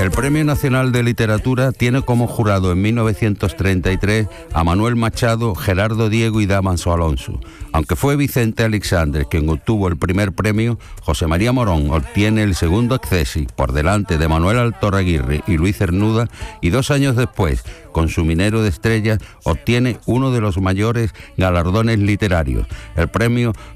El Premio Nacional de Literatura tiene como jurado en 1933 a Manuel Machado, Gerardo Diego y Dámaso Alonso. Aunque fue Vicente Aleixandre quien obtuvo el primer premio, José María Morón obtiene el segundo accesi por delante de Manuel Altorraguirre y Luis Cernuda, y 2 años después, con su Minero de Estrellas, obtiene uno de los mayores galardones literarios, el premio